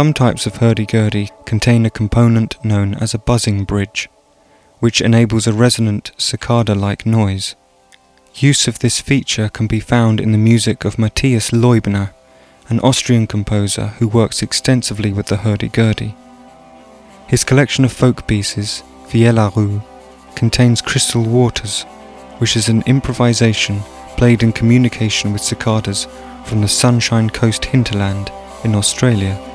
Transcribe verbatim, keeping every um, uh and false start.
Some types of hurdy-gurdy contain a component known as a buzzing bridge, which enables a resonant cicada-like noise. Use of this feature can be found in the music of Matthias Leubner, an Austrian composer who works extensively with the hurdy-gurdy. His collection of folk pieces, Vielle-à-Roux, contains Crystal Waters, which is an improvisation played in communication with cicadas from the Sunshine Coast hinterland in Australia.